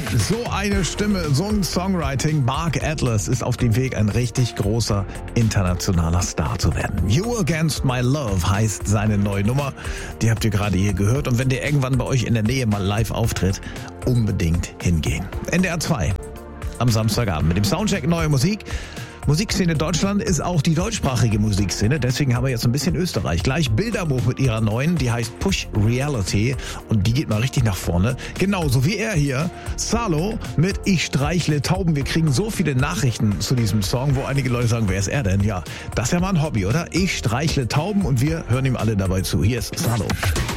So eine Stimme, so ein Songwriting. Mark Atlas ist auf dem Weg, ein richtig großer internationaler Star zu werden. You Against My Love heißt seine neue Nummer. Die habt ihr gerade hier gehört. Und wenn der irgendwann bei euch in der Nähe mal live auftritt, unbedingt hingehen. NDR 2 am Samstagabend mit dem Soundcheck Neue Musik. Musikszene Deutschland ist auch die deutschsprachige Musikszene, deswegen haben wir jetzt ein bisschen Österreich. Gleich Bilderbuch mit ihrer neuen, die heißt Push Reality und die geht mal richtig nach vorne. Genauso wie er hier, Salo mit Ich streichle Tauben. Wir kriegen so viele Nachrichten zu diesem Song, wo einige Leute sagen, wer ist er denn? Ja, das ist ja mal ein Hobby, oder? Ich streichle Tauben und wir hören ihm alle dabei zu. Hier ist Salo.